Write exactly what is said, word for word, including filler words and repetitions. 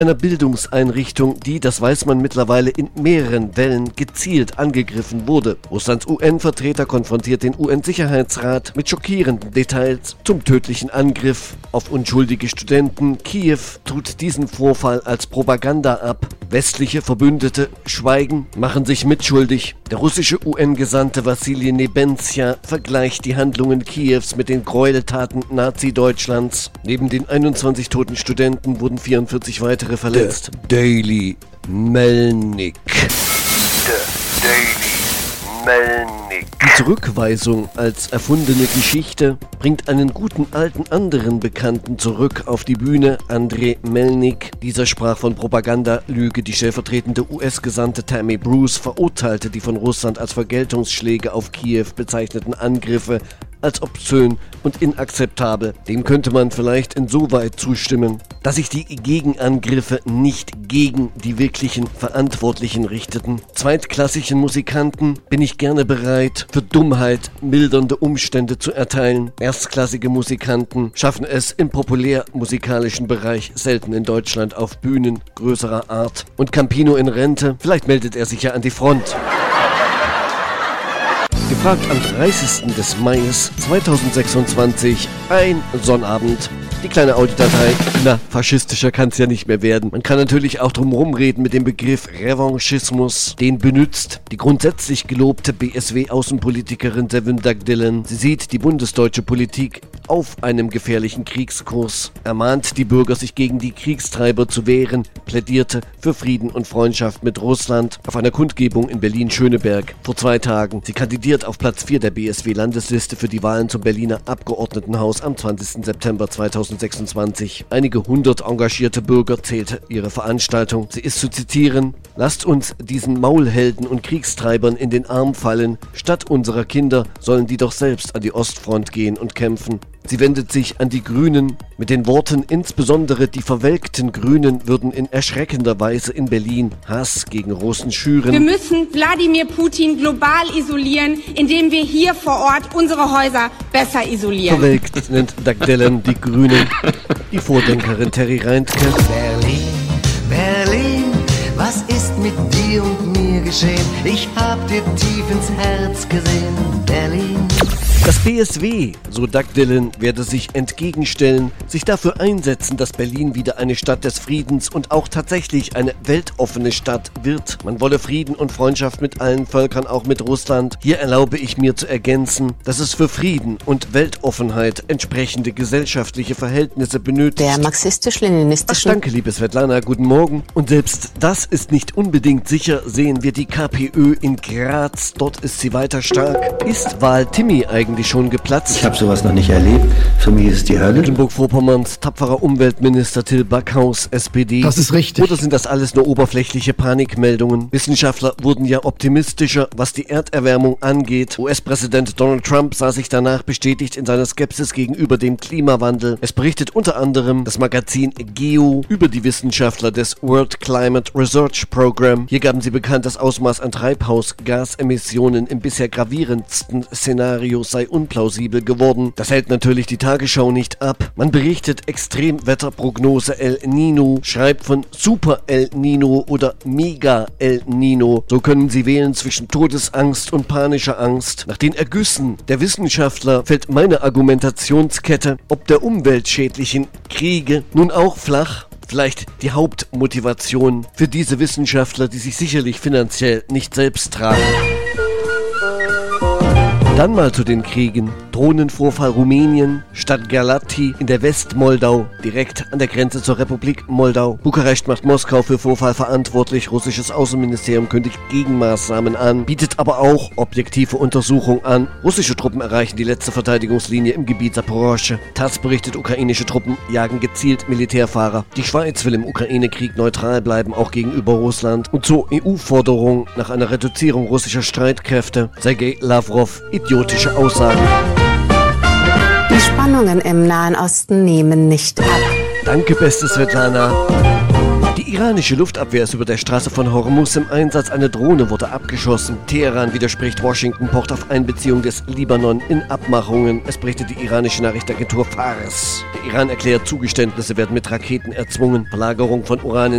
Einer Bildungseinrichtung, die, das weiß man mittlerweile, in mehreren Wellen gezielt angegriffen wurde. Russlands U N-Vertreter konfrontiert den U N-Sicherheitsrat mit schockierenden Details zum tödlichen Angriff auf unschuldige Studenten. Kiew tut diesen Vorfall als Propaganda ab. Westliche Verbündete schweigen, machen sich mitschuldig. Der russische U N-Gesandte Wassili Nebenzia vergleicht die Handlungen Kiews mit den Gräueltaten Nazi-Deutschlands. Neben den einundzwanzig toten Studenten wurden vierundvierzig weitere verletzt. The Daily Melnik. The Daily Melnik. Die Zurückweisung als erfundene Geschichte bringt einen guten alten anderen Bekannten zurück auf die Bühne, Andrei Melnik. Dieser sprach von Propagandalüge. Die stellvertretende U S-Gesandte Tammy Bruce verurteilte die von Russland als Vergeltungsschläge auf Kiew bezeichneten Angriffe als obszön und inakzeptabel. Dem könnte man vielleicht insoweit zustimmen, dass sich die Gegenangriffe nicht gegen die wirklichen Verantwortlichen richteten. Zweitklassigen Musikanten bin ich gerne bereit, für Dummheit mildernde Umstände zu erteilen. Erstklassige Musikanten schaffen es im populärmusikalischen Bereich selten in Deutschland auf Bühnen größerer Art. Und Campino in Rente, vielleicht meldet er sich ja an die Front. Gefragt am dreißigsten des Mai zweitausendsechsundzwanzig, ein Sonnabend. Die kleine Audiodatei, na, faschistischer kann's ja nicht mehr werden. Man kann natürlich auch drum rumreden mit dem Begriff Revanchismus. Den benutzt die grundsätzlich gelobte B S W-Außenpolitikerin Sevim Dagdelen. Sie sieht die bundesdeutsche Politik auf einem gefährlichen Kriegskurs, ermahnt die Bürger, sich gegen die Kriegstreiber zu wehren, plädierte für Frieden und Freundschaft mit Russland auf einer Kundgebung in Berlin-Schöneberg vor zwei Tagen. Sie kandidiert auf Platz vier der B S W-Landesliste für die Wahlen zum Berliner Abgeordnetenhaus am zwanzigsten September zweitausendsechsundzwanzig. Einige hundert engagierte Bürger zählte ihre Veranstaltung. Sie ist zu zitieren: Lasst uns diesen Maulhelden und Kriegstreibern in den Arm fallen. Statt unserer Kinder sollen die doch selbst an die Ostfront gehen und kämpfen. Sie wendet sich an die Grünen mit den Worten, insbesondere die verwelkten Grünen würden in erschreckender Weise in Berlin Hass gegen Russen schüren. Wir müssen Wladimir Putin global isolieren, indem wir hier vor Ort unsere Häuser besser isolieren. Verwelkt nennt Dagdelen die Grünen. Die Vordenkerin Terry Reintke. Berlin, Berlin, was ist mit dir und mir geschehen? Ich hab dir tief ins Herz gesehen, Berlin. Das B S W, so Dagdelen, werde sich entgegenstellen, sich dafür einsetzen, dass Berlin wieder eine Stadt des Friedens und auch tatsächlich eine weltoffene Stadt wird. Man wolle Frieden und Freundschaft mit allen Völkern, auch mit Russland. Hier erlaube ich mir zu ergänzen, dass es für Frieden und Weltoffenheit entsprechende gesellschaftliche Verhältnisse benötigt. Der marxistisch-leninistischen... Ach, danke, liebe Svetlana, guten Morgen. Und selbst das ist nicht unbedingt sicher. Sehen wir die KPÖ in Graz, dort ist sie weiter stark. Ist Wahl Timmy eigentlich schon geplatzt? Ich habe sowas noch nicht erlebt. Für mich ist die Hölle. Mecklenburg-Vorpommerns tapferer Umweltminister Till Backhaus, S P D. Das ist richtig. Oder sind das alles nur oberflächliche Panikmeldungen? Wissenschaftler wurden ja optimistischer, was die Erderwärmung angeht. U S-Präsident Donald Trump sah sich danach bestätigt in seiner Skepsis gegenüber dem Klimawandel. Es berichtet unter anderem das Magazin Geo über die Wissenschaftler des World Climate Research Program. Hier gaben sie bekannt, das Ausmaß an Treibhausgasemissionen im bisher gravierendsten Szenario sei unplausibel geworden. Das hält natürlich die Tagesschau nicht ab. Man berichtet Extremwetterprognose El Nino, schreibt von Super El Nino oder Mega El Nino. So können Sie wählen zwischen Todesangst und panischer Angst. Nach den Ergüssen der Wissenschaftler fällt meine Argumentationskette, ob der umweltschädlichen Kriege, nun auch flach. Vielleicht die Hauptmotivation für diese Wissenschaftler, die sich sicherlich finanziell nicht selbst tragen. Dann mal zu den Kriegen. Drohnenvorfall Rumänien, Stadt Galati in der Westmoldau, direkt an der Grenze zur Republik Moldau. Bukarest macht Moskau für Vorfall verantwortlich. Russisches Außenministerium kündigt Gegenmaßnahmen an, bietet aber auch objektive Untersuchung an. Russische Truppen erreichen die letzte Verteidigungslinie im Gebiet Saporoschsche. TASS berichtet, ukrainische Truppen jagen gezielt Militärfahrer. Die Schweiz will im Ukraine-Krieg neutral bleiben, auch gegenüber Russland. Und zur E U-Forderung nach einer Reduzierung russischer Streitkräfte. Sergei Lavrov, idiotische Aussagen. Die Spannungen im Nahen Osten nehmen nicht ab. Danke, beste Svetlana. Die iranische Luftabwehr ist über der Straße von Hormuz im Einsatz. Eine Drohne wurde abgeschossen. Teheran widerspricht Washington, pocht auf Einbeziehung des Libanon in Abmachungen. Es berichtet die iranische Nachrichtenagentur Fars. Der Iran erklärt, Zugeständnisse werden mit Raketen erzwungen. Verlagerung von Uran in